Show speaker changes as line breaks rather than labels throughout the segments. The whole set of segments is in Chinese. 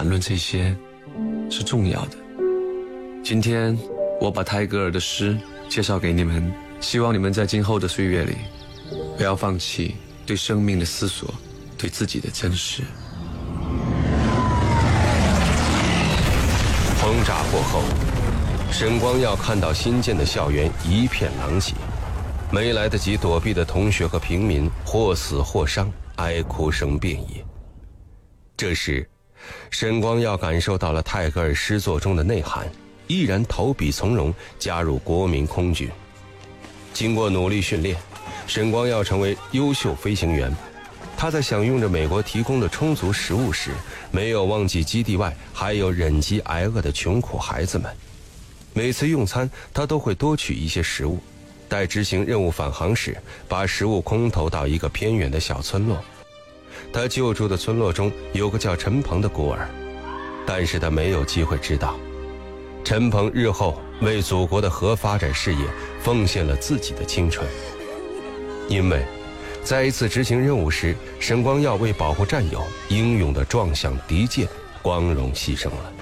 谈论这些是重要的。今天我把泰戈尔的诗介绍给你们，希望你们在今后的岁月里不要放弃对生命的思索，对自己的真实。
轰炸过后，沈光耀看到新建的校园一片狼藉，没来得及躲避的同学和平民或死或伤，哀哭声遍野。这时沈光耀感受到了泰戈尔诗作中的内涵，毅然投笔从戎，加入国民空军。经过努力训练，沈光耀成为优秀飞行员。他在享用着美国提供的充足食物时，没有忘记基地外还有忍饥挨饿的穷苦孩子们。每次用餐，他都会多取一些食物，待执行任务返航时，把食物空投到一个偏远的小村落。他救助的村落中有个叫陈鹏的孤儿，但是他没有机会知道，陈鹏日后为祖国的核发展事业奉献了自己的青春。因为在一次执行任务时，沈光耀为保护战友，英勇地撞向敌舰，光荣牺牲了。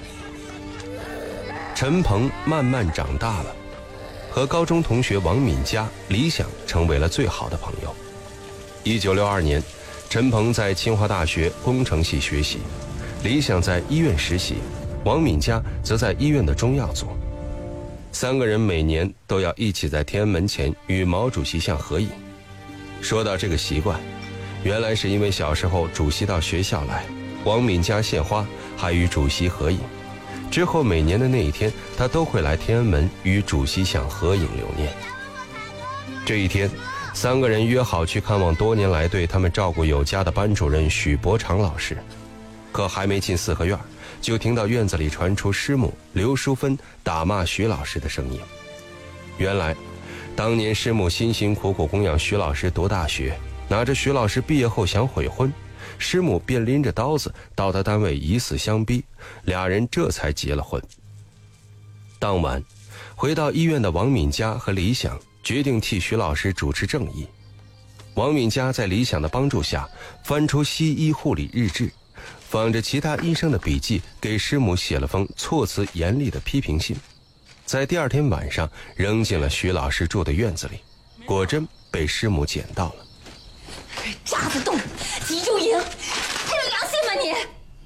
陈鹏慢慢长大了，和高中同学王敏佳、李想成为了最好的朋友。1962年，陈鹏在清华大学工程系学习，李想在医院实习，王敏佳则在医院的中药组。三个人每年都要一起在天安门前与毛主席像合影。说到这个习惯，原来是因为小时候主席到学校来，王敏佳献花，还与主席合影。之后每年的那一天，他都会来天安门与主席像合影留念。这一天，三个人约好去看望多年来对他们照顾有加的班主任许伯常老师。可还没进四合院，就听到院子里传出师母刘淑芬打骂许老师的声音。原来当年师母辛辛苦苦供养许老师读大学，拿着许老师毕业后想悔婚，师母便拎着刀子到他单位以死相逼，俩人这才结了婚。当晚回到医院的王敏佳和李想决定替许老师主持正义。王敏佳在李想的帮助下翻出西医护理日志，仿着其他医生的笔记，给师母写了封措辞严厉的批评信，在第二天晚上扔进了许老师住的院子里，果真被师母捡到了。
渣子洞，集中营，还有良心吗你？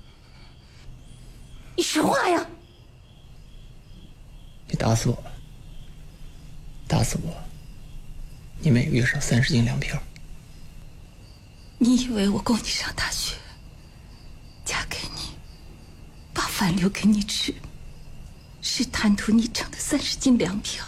你说话呀！
你打死我吧，打死我，你每个月少30斤粮票。
你以为我供你上大学，嫁给你，把饭留给你吃，是贪图你挣的30斤粮票？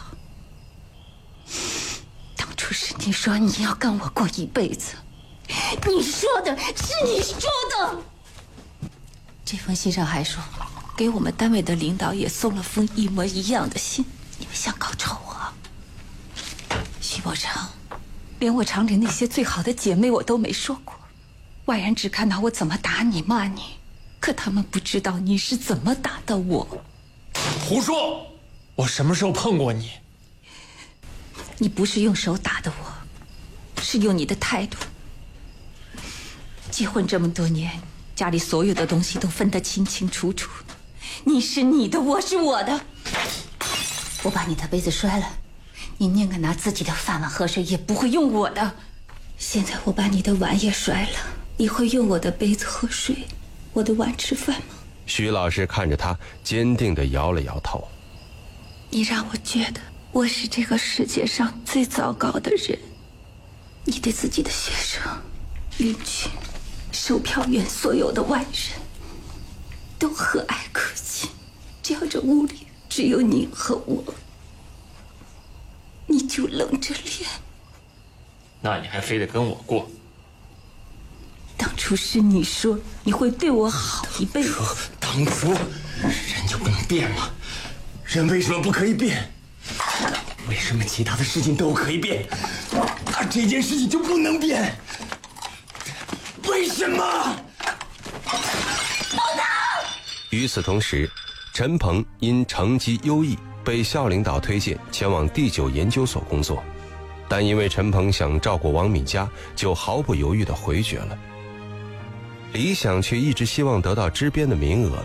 当初是你说你要跟我过一辈子，你说的是你说的。这封信上还说，给我们单位的领导也送了封一模一样的信。你们想搞臭我？许伯常，连我厂里那些最好的姐妹我都没说过，外人只看到我怎么打你骂你，可他们不知道你是怎么打的我。
胡说！我什么时候碰过你？
你不是用手打的我，是用你的态度。结婚这么多年，家里所有的东西都分得清清楚楚，你是你的，我是我的。我把你的杯子摔了，你宁可拿自己的饭碗喝水，也不会用我的。现在我把你的碗也摔了，你会用我的杯子喝水，我的碗吃饭吗？
许老师看着他，坚定地摇了摇头。
你让我觉得我是这个世界上最糟糕的人。你对自己的学生、邻居、售票员，所有的外人都和蔼可亲，只要这屋里只有你和我，你就冷着脸。
那你还非得跟我过？
当初是你说你会对我好一辈子。
当初人就不能变吗？人为什么不可以变？为什么其他的事情都可以变，而这件事情就不能变？为什么？
与此同时，陈鹏因成绩优异被校领导推荐前往第9研究所工作，但因为陈鹏想照顾王敏佳，就毫不犹豫地回绝了。李想却一直希望得到支边的名额，